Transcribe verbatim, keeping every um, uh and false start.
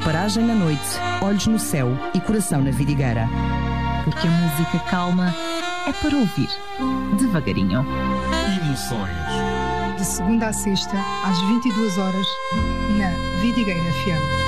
paragem na noite, olhos no céu e coração na vidigueira. Porque a música calma é para ouvir devagarinho. Emoções. De segunda a sexta, às vinte e duas horas, na Vidigueira F M.